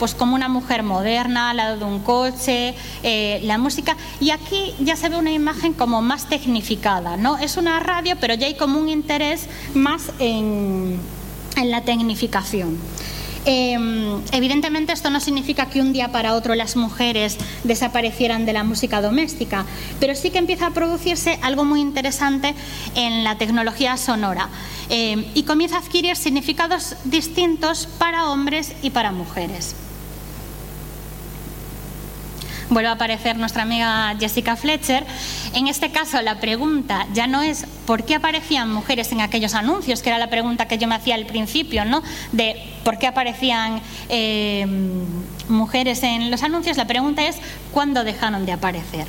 pues como una mujer moderna al lado de un coche, la música, y aquí ya se ve una imagen como más tecnificada, ¿no? Es una radio, pero ya hay como un interés más en la tecnificación. Evidentemente esto no significa que un día para otro las mujeres desaparecieran de la música doméstica, pero sí que empieza a producirse algo muy interesante en la tecnología sonora, y comienza a adquirir significados distintos para hombres y para mujeres. Vuelve a aparecer nuestra amiga Jessica Fletcher. En este caso la pregunta ya no es ¿por qué aparecían mujeres en aquellos anuncios?, que era la pregunta que yo me hacía al principio, ¿no?, de ¿por qué aparecían mujeres en los anuncios? La pregunta es ¿cuándo dejaron de aparecer?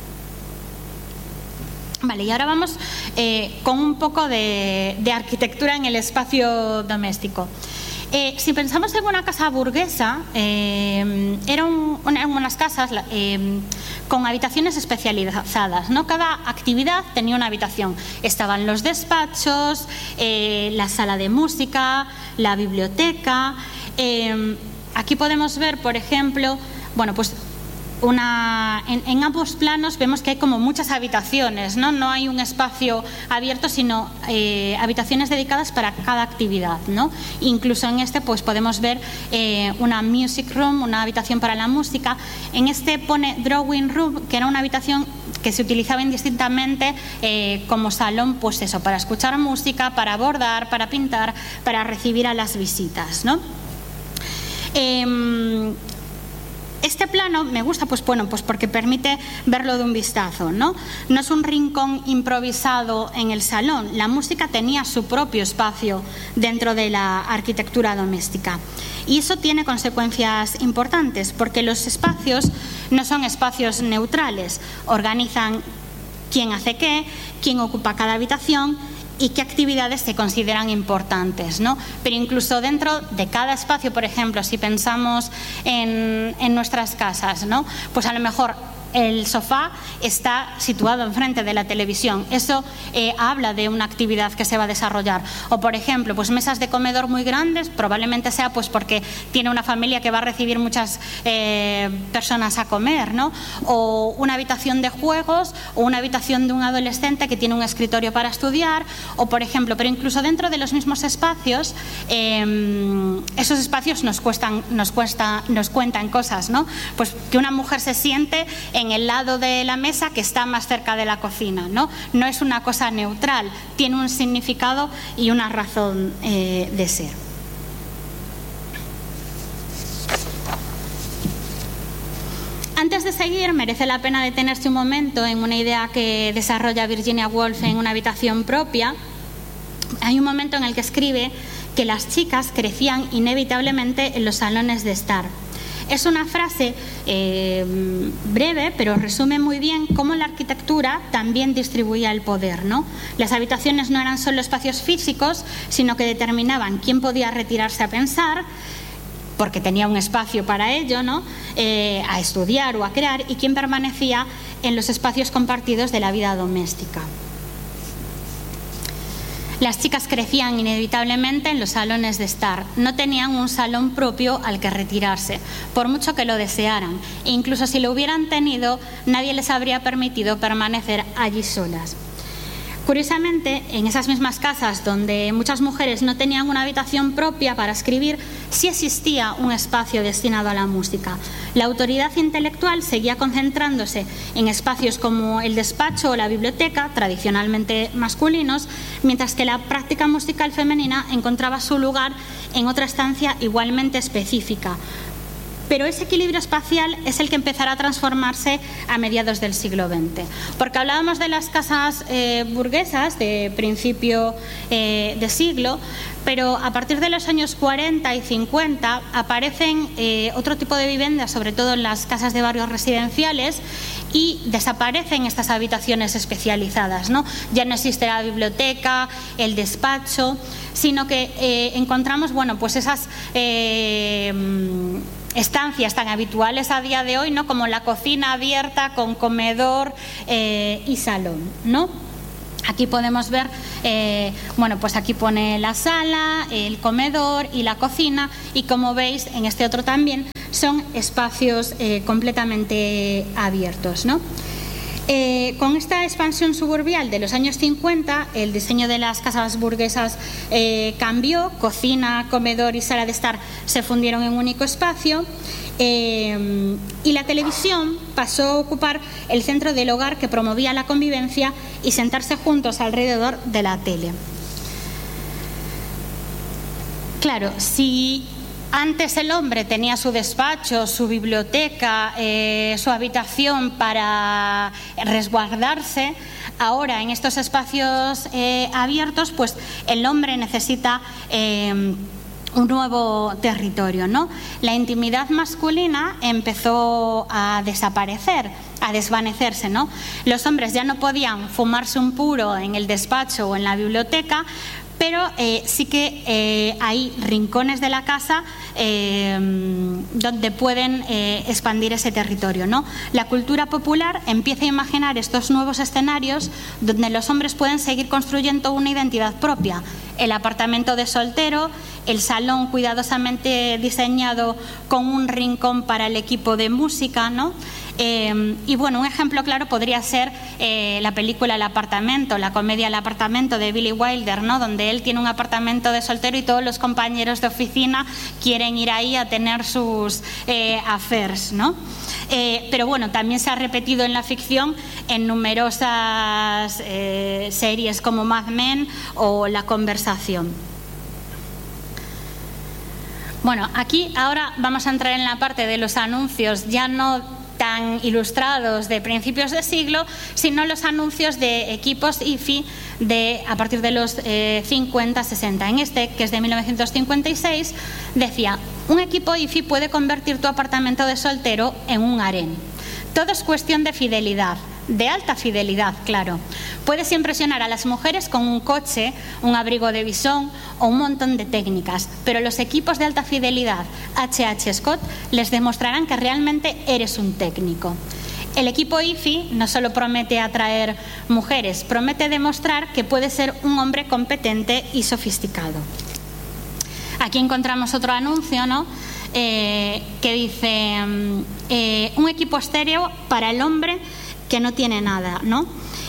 Vale, y ahora vamos con un poco de arquitectura en el espacio doméstico. Si pensamos en una casa burguesa, eran unas casas con habitaciones especializadas, ¿no? Cada actividad tenía una habitación. Estaban los despachos, la sala de música, la biblioteca. Aquí podemos ver, por ejemplo, bueno, pues en ambos planos vemos que hay como muchas habitaciones, ¿no? No hay un espacio abierto, sino habitaciones dedicadas para cada actividad, ¿no? Incluso en este pues podemos ver una music room, una habitación para la música. En este pone drawing room, que era una habitación que se utilizaba indistintamente como salón, pues eso, para escuchar música, para bordar, para pintar, para recibir a las visitas, ¿no? Este plano me gusta, pues bueno, pues porque permite verlo de un vistazo, ¿no? No es un rincón improvisado en el salón. La música tenía su propio espacio dentro de la arquitectura doméstica. Y eso tiene consecuencias importantes, porque los espacios no son espacios neutrales. Organizan quién hace qué, quién ocupa cada habitación y qué actividades se consideran importantes, ¿no? Pero incluso dentro de cada espacio, por ejemplo, si pensamos en nuestras casas, ¿no?, pues a lo mejor el sofá está situado enfrente de la televisión. Eso habla de una actividad que se va a desarrollar. O, por ejemplo, pues mesas de comedor muy grandes, probablemente sea pues porque tiene una familia que va a recibir muchas personas a comer, ¿no? O una habitación de juegos, o una habitación de un adolescente que tiene un escritorio para estudiar, o, por ejemplo, pero incluso dentro de los mismos espacios, esos espacios nos cuentan cosas, ¿no? Pues que una mujer se siente en el lado de la mesa que está más cerca de la cocina, ¿no? No es una cosa neutral, tiene un significado y una razón de ser. Antes de seguir, merece la pena detenerse un momento en una idea que desarrolla Virginia Woolf en Una habitación propia. Hay un momento en el que escribe que las chicas crecían inevitablemente en los salones de estar. Es una frase breve, pero resume muy bien cómo la arquitectura también distribuía el poder, ¿no? Las habitaciones no eran solo espacios físicos, sino que determinaban quién podía retirarse a pensar, porque tenía un espacio para ello, ¿no?, a estudiar o a crear, y quién permanecía en los espacios compartidos de la vida doméstica. Las chicas crecían inevitablemente en los salones de estar. No tenían un salón propio al que retirarse, por mucho que lo desearan. E incluso si lo hubieran tenido, nadie les habría permitido permanecer allí solas. Curiosamente, en esas mismas casas donde muchas mujeres no tenían una habitación propia para escribir, sí existía un espacio destinado a la música. La autoridad intelectual seguía concentrándose en espacios como el despacho o la biblioteca, tradicionalmente masculinos, mientras que la práctica musical femenina encontraba su lugar en otra estancia igualmente específica. Pero ese equilibrio espacial es el que empezará a transformarse a mediados del siglo XX. Porque hablábamos de las casas burguesas de principio de siglo, pero a partir de los años 40 y 50 aparecen otro tipo de viviendas, sobre todo en las casas de barrios residenciales, y desaparecen estas habitaciones especializadas, ¿no? Ya no existe la biblioteca, el despacho, sino que encontramos, bueno, pues esas estancias tan habituales a día de hoy, ¿no?, como la cocina abierta con comedor y salón, ¿no? Aquí podemos ver, bueno, pues aquí pone la sala, el comedor y la cocina, y como veis en este otro también son espacios completamente abiertos, ¿no? Con esta expansión suburbial de los años 50, el diseño de las casas burguesas cambió, cocina, comedor y sala de estar se fundieron en un único espacio. Y la televisión pasó a ocupar el centro del hogar, que promovía la convivencia y sentarse juntos alrededor de la tele. Claro, si antes el hombre tenía su despacho, su biblioteca, su habitación para resguardarse, ahora en estos espacios abiertos, pues el hombre necesita un nuevo territorio, ¿no? La intimidad masculina empezó a desaparecer, a desvanecerse, ¿no? Los hombres ya no podían fumarse un puro en el despacho o en la biblioteca, pero sí que hay rincones de la casa donde pueden expandir ese territorio, ¿no? La cultura popular empieza a imaginar estos nuevos escenarios donde los hombres pueden seguir construyendo una identidad propia. El apartamento de soltero, el salón cuidadosamente diseñado con un rincón para el equipo de música, ¿no? Y bueno, un ejemplo claro podría ser la película El apartamento, la comedia El apartamento de Billy Wilder, ¿no? Donde él tiene un apartamento de soltero y todos los compañeros de oficina quieren ir ahí a tener sus affairs, ¿no? Pero bueno, también se ha repetido en la ficción en numerosas series como Mad Men o La conversación. Bueno, aquí ahora vamos a entrar en la parte de los anuncios, ya no tan ilustrados de principios de siglo, sino los anuncios de equipos IFI a partir de los 50-60. En este, que es de 1956, decía: un equipo IFI puede convertir tu apartamento de soltero en un harén. Todo es cuestión de fidelidad, de alta fidelidad, claro. Puedes impresionar a las mujeres con un coche, un abrigo de visón o un montón de técnicas, pero los equipos de alta fidelidad H.H. Scott les demostrarán que realmente eres un técnico. El equipo IFI no solo promete atraer mujeres, promete demostrar que puede ser un hombre competente y sofisticado. Aquí encontramos otro anuncio, ¿no? Que dice un equipo estéreo para el hombre que no tiene nada, ¿no?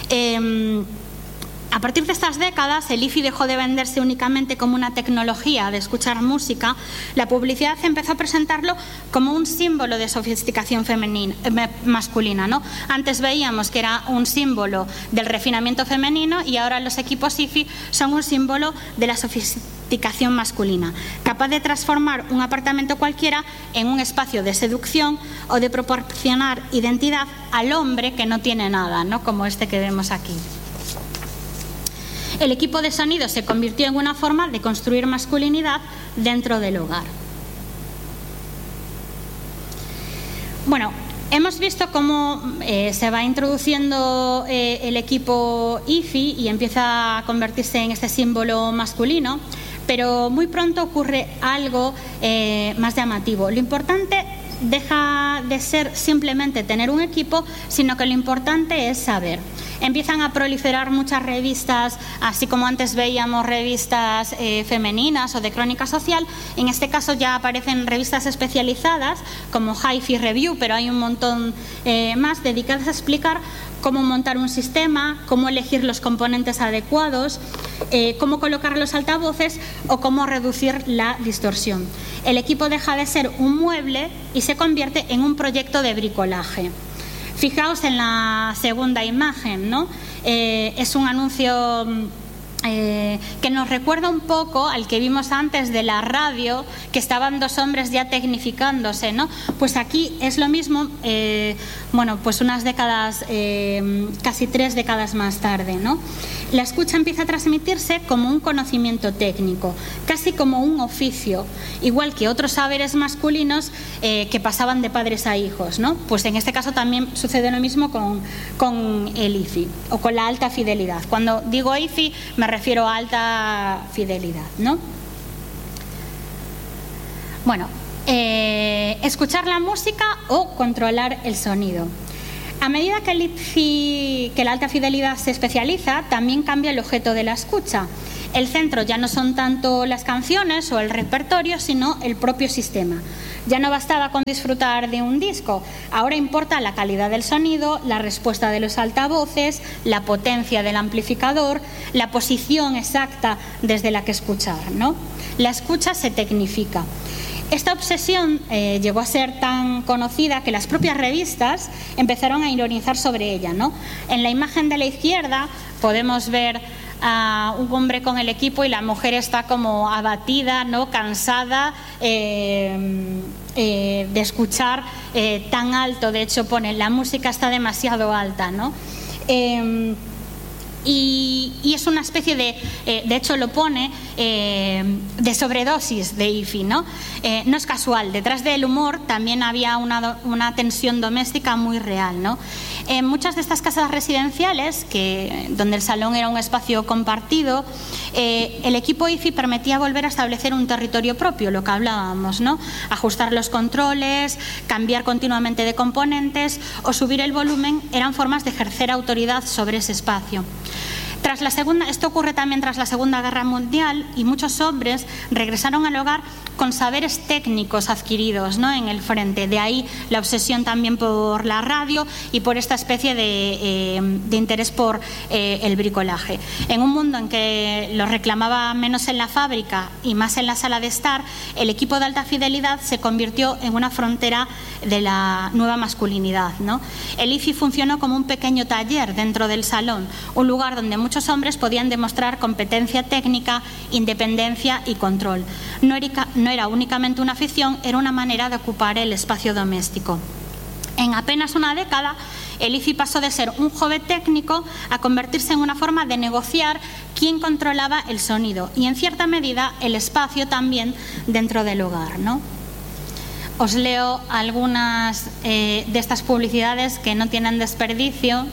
A partir de estas décadas, el IFI dejó de venderse únicamente como una tecnología de escuchar música. La publicidad empezó a presentarlo como un símbolo de sofisticación masculina, ¿no? Antes veíamos que era un símbolo del refinamiento femenino y ahora los equipos IFI son un símbolo de la sofisticación masculina, capaz de transformar un apartamento cualquiera en un espacio de seducción o de proporcionar identidad al hombre que no tiene nada, ¿no? Como este que vemos aquí. El equipo de sonido se convirtió en una forma de construir masculinidad dentro del hogar. Bueno, hemos visto cómo se va introduciendo el equipo IFI y empieza a convertirse en este símbolo masculino, pero muy pronto ocurre algo más llamativo. Lo importante deja de ser simplemente tener un equipo, sino que lo importante es saber. Empiezan a proliferar muchas revistas, así como antes veíamos revistas femeninas o de crónica social. En este caso ya aparecen revistas especializadas como Hi-Fi Review, pero hay un montón más dedicadas a explicar cómo montar un sistema, cómo elegir los componentes adecuados, cómo colocar los altavoces o cómo reducir la distorsión. El equipo deja de ser un mueble y se convierte en un proyecto de bricolaje. Fijaos en la segunda imagen, ¿no? Es un anuncio que nos recuerda un poco al que vimos antes de la radio, que estaban dos hombres ya tecnificándose, ¿no? Pues aquí es lo mismo, bueno, pues unas décadas, casi 3 décadas más tarde, ¿no? La escucha empieza a transmitirse como un conocimiento técnico, casi como un oficio, igual que otros saberes masculinos que pasaban de padres a hijos, ¿no? Pues en este caso también sucede lo mismo con el IFI o con la alta fidelidad. Cuando digo IFI me refiero a alta fidelidad, ¿no? Bueno, escuchar la música o controlar el sonido. A medida que la alta fidelidad se especializa, también cambia el objeto de la escucha. El centro ya no son tanto las canciones o el repertorio, sino el propio sistema. Ya no bastaba con disfrutar de un disco, ahora importa la calidad del sonido, la respuesta de los altavoces, la potencia del amplificador, la posición exacta desde la que escuchar, ¿no? La escucha se tecnifica. Esta obsesión llegó a ser tan conocida que las propias revistas empezaron a ironizar sobre ella, ¿no? En la imagen de la izquierda podemos ver a un hombre con el equipo y la mujer está como abatida, ¿no? Cansada de escuchar tan alto. De hecho pone, la música está demasiado alta, ¿no? Y es una especie de hecho lo pone, de sobredosis de IFI, ¿no? No es casual, detrás del humor también había una tensión doméstica muy real, ¿no? En muchas de estas casas residenciales, donde el salón era un espacio compartido, el equipo IFI permitía volver a establecer un territorio propio, lo que hablábamos, ¿no? Ajustar los controles, cambiar continuamente de componentes o subir el volumen eran formas de ejercer autoridad sobre ese espacio. Esto ocurre también tras la Segunda Guerra Mundial, y muchos hombres regresaron al hogar con saberes técnicos adquiridos, ¿no? En el frente. De ahí la obsesión también por la radio y por esta especie de interés por el bricolaje. En un mundo en que lo reclamaba menos en la fábrica y más en la sala de estar, el equipo de alta fidelidad se convirtió en una frontera de la nueva masculinidad, ¿no? El IFI funcionó como un pequeño taller dentro del salón, un lugar donde muchos hombres podían demostrar competencia técnica, independencia y control. No era únicamente una afición, era una manera de ocupar el espacio doméstico. En apenas una década, el IFI pasó de ser un hobby técnico a convertirse en una forma de negociar quién controlaba el sonido y, en cierta medida, el espacio también dentro del hogar, ¿no? Os leo algunas de estas publicidades que no tienen desperdicio.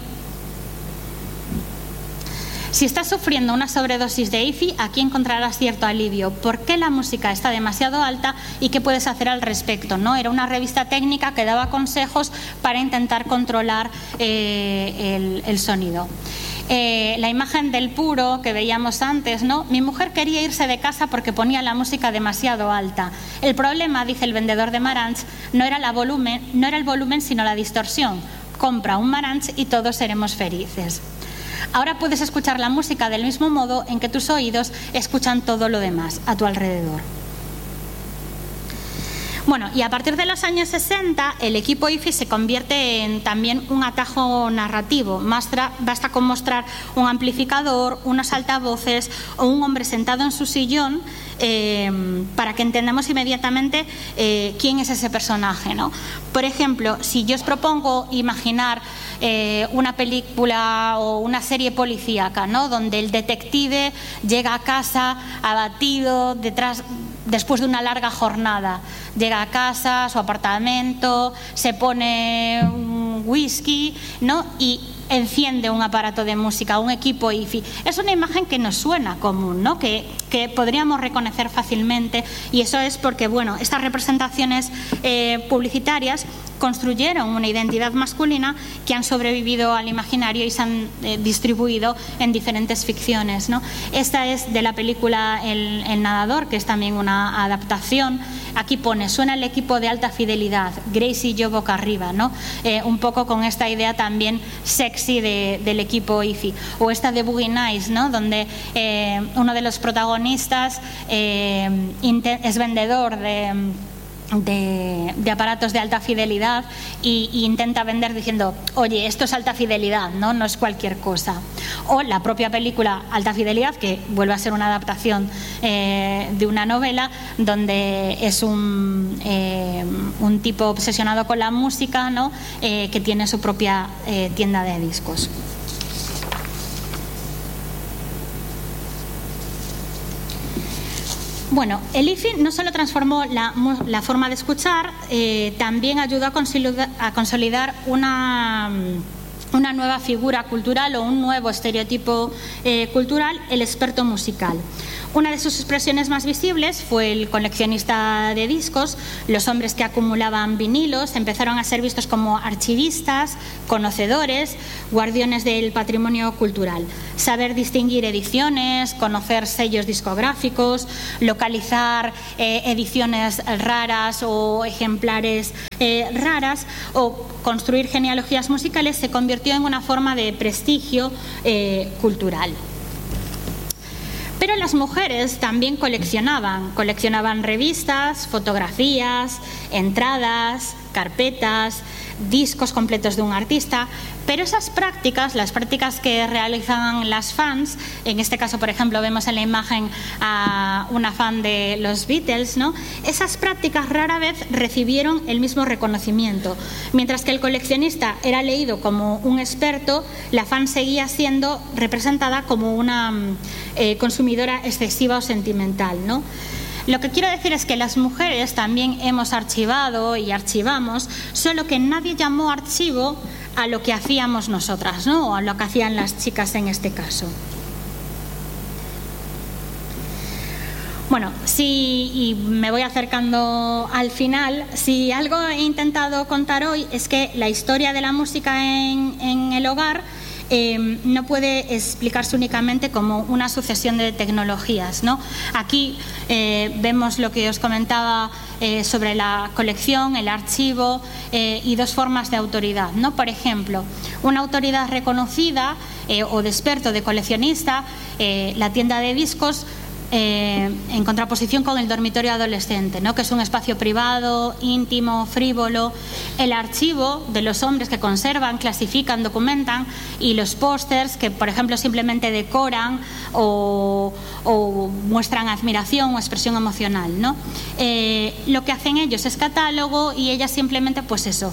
Si estás sufriendo una sobredosis de IFI, aquí encontrarás cierto alivio. ¿Por qué la música está demasiado alta y qué puedes hacer al respecto? ¿No? Era una revista técnica que daba consejos para intentar controlar el sonido. La imagen del puro que veíamos antes, ¿no? Mi mujer quería irse de casa porque ponía la música demasiado alta. El problema, dice el vendedor de Marantz, no era el volumen, sino la distorsión. Compra un Marantz y todos seremos felices. Ahora puedes escuchar la música del mismo modo en que tus oídos escuchan todo lo demás a tu alrededor. Bueno, y a partir de los años 60, el equipo IFI se convierte en también un atajo narrativo. Basta con mostrar un amplificador, unos altavoces o un hombre sentado en su sillón para que entendamos inmediatamente quién es ese personaje, ¿no? Por ejemplo, si yo os propongo imaginar una película o una serie policíaca, ¿no? Donde el detective llega a casa abatido después de una larga jornada. Llega a casa, a su apartamento, se pone un whisky, ¿no? Y enciende un aparato de música, un equipo IFI. Es una imagen que nos suena común, ¿no? Que podríamos reconocer fácilmente, y eso es porque, bueno, estas representaciones publicitarias construyeron una identidad masculina que han sobrevivido al imaginario y se han distribuido en diferentes ficciones, ¿no? Esta es de la película El nadador, que es también una adaptación. Aquí pone, suena el equipo de alta fidelidad, Grace y yo boca arriba, ¿no? Un poco con esta idea también sexy del equipo IFI. O esta de Boogie Nights, ¿no? Donde uno de los protagonistas es vendedor de aparatos de alta fidelidad y intenta vender diciendo, oye, esto es alta fidelidad, no es cualquier cosa. O la propia película Alta Fidelidad, que vuelve a ser una adaptación de una novela, donde es un tipo obsesionado con la música, ¿no? Que tiene su propia tienda de discos. Bueno, el IFI no solo transformó la forma de escuchar, también ayudó a consolidar una nueva figura cultural o un nuevo estereotipo cultural, el experto musical. Una de sus expresiones más visibles fue el coleccionista de discos. Los hombres que acumulaban vinilos empezaron a ser vistos como archivistas, conocedores, guardianes del patrimonio cultural. Saber distinguir ediciones, conocer sellos discográficos, localizar ediciones raras o ejemplares raras, o construir genealogías musicales se convirtió en una forma de prestigio cultural. Pero las mujeres también coleccionaban revistas, fotografías, entradas, carpetas, discos completos de un artista, pero esas prácticas, las prácticas que realizan las fans, en este caso, por ejemplo, vemos en la imagen a una fan de los Beatles, ¿no? Esas prácticas rara vez recibieron el mismo reconocimiento. Mientras que el coleccionista era leído como un experto, la fan seguía siendo representada como una consumidora excesiva o sentimental, ¿no? Lo que quiero decir es que las mujeres también hemos archivado y archivamos, solo que nadie llamó archivo a lo que hacíamos nosotras, ¿no? O a lo que hacían las chicas en este caso. Bueno, y me voy acercando al final, si algo he intentado contar hoy es que la historia de la música en el hogar no puede explicarse únicamente como una sucesión de tecnologías, ¿no? Aquí vemos lo que os comentaba sobre la colección, el archivo y dos formas de autoridad, ¿no? Por ejemplo, una autoridad reconocida o de experto, de coleccionista, la tienda de discos, en contraposición con el dormitorio adolescente, ¿no? Que es un espacio privado, íntimo, frívolo. El archivo de los hombres que conservan, clasifican, documentan, y los pósters que, por ejemplo, simplemente decoran o muestran admiración o expresión emocional, ¿no? Lo que hacen ellos es catálogo y ellas simplemente, pues eso.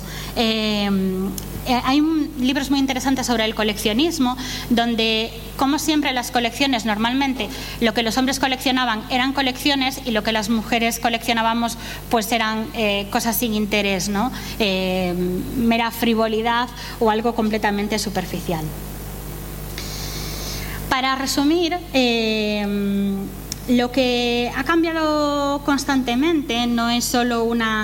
Hay libros muy interesantes sobre el coleccionismo, donde, como siempre, las colecciones, normalmente lo que los hombres coleccionaban eran colecciones y lo que las mujeres coleccionábamos pues eran cosas sin interés, ¿no? Mera frivolidad o algo completamente superficial. Para resumir, lo que ha cambiado constantemente no es solo una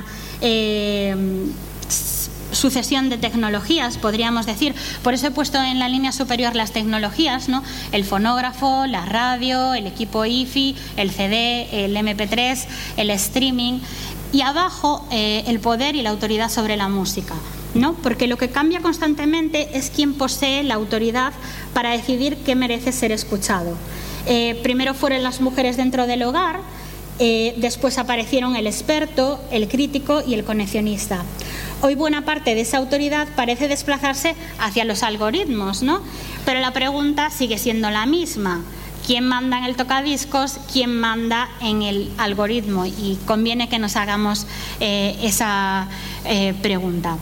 sucesión de tecnologías, podríamos decir. Por eso he puesto en la línea superior las tecnologías, ¿no? El fonógrafo, la radio, el equipo IFI, el CD, el MP3, el streaming, y abajo el poder y la autoridad sobre la música, ¿no? Porque lo que cambia constantemente es quién posee la autoridad para decidir qué merece ser escuchado. Primero fueron las mujeres dentro del hogar, después aparecieron el experto, el crítico y el coleccionista. Hoy buena parte de esa autoridad parece desplazarse hacia los algoritmos, ¿no? Pero la pregunta sigue siendo la misma. ¿Quién manda en el tocadiscos? ¿Quién manda en el algoritmo? Y conviene que nos hagamos esa pregunta.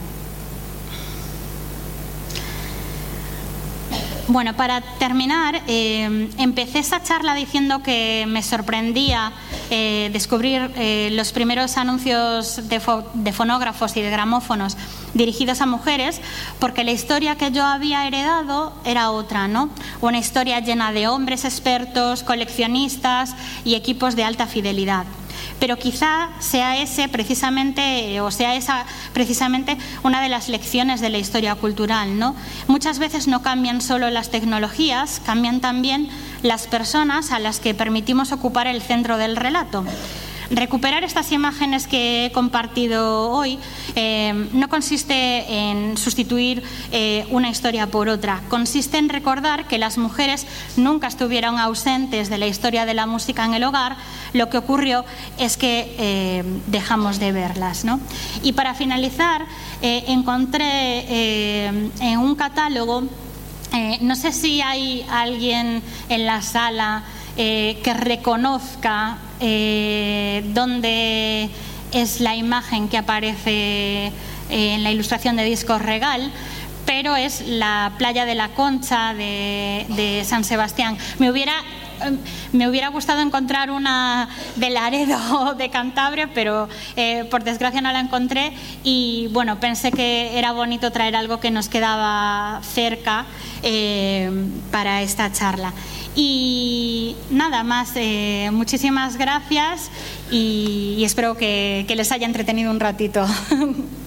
Bueno, para terminar, empecé esta charla diciendo que me sorprendía descubrir los primeros anuncios de fonógrafos y de gramófonos dirigidos a mujeres, porque la historia que yo había heredado era otra, ¿no? Una historia llena de hombres expertos, coleccionistas y equipos de alta fidelidad. Pero quizá sea esa precisamente una de las lecciones de la historia cultural, ¿no? Muchas veces no cambian solo las tecnologías, cambian también las personas a las que permitimos ocupar el centro del relato. Recuperar estas imágenes que he compartido hoy no consiste en sustituir una historia por otra, consiste en recordar que las mujeres nunca estuvieron ausentes de la historia de la música en el hogar. Lo que ocurrió es que dejamos de verlas, ¿no? Y para finalizar, encontré en un catálogo, no sé si hay alguien en la sala que reconozca dónde es la imagen que aparece en la ilustración de Discos Regal, pero es la playa de la Concha de San Sebastián. Me hubiera gustado encontrar una de Laredo o de Cantabria, pero por desgracia no la encontré, y bueno, pensé que era bonito traer algo que nos quedaba cerca para esta charla. Y nada más, muchísimas gracias y espero que les haya entretenido un ratito.